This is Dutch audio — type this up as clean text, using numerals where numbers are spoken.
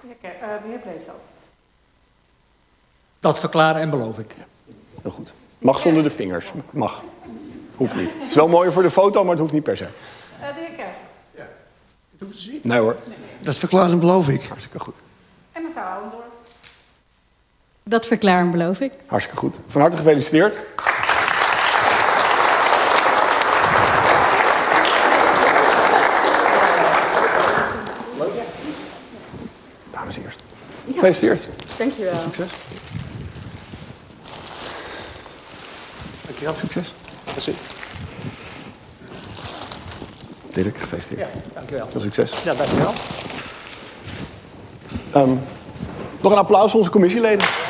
De heer Bleeveld. Dat verklaar en beloof ik. Heel goed. Mag zonder de vingers. Mag. Hoeft niet. Het is wel mooier voor de foto, maar het hoeft niet per se. De heer Kerk. Ja. Het hoeft dus niet. Nee hoor. Dat verklaar en beloof ik. Hartstikke goed. En mevrouw Ouwendoor. Dat verklaar en beloof ik. Hartstikke goed. Van harte gefeliciteerd. Dames eerst. Gefeliciteerd. Dankjewel. Succes. Dankjewel. Succes. Precies. Dirk, gefeliciteerd. Ja, dankjewel. Veel succes. Ja, dankjewel. Nog een applaus voor onze commissieleden.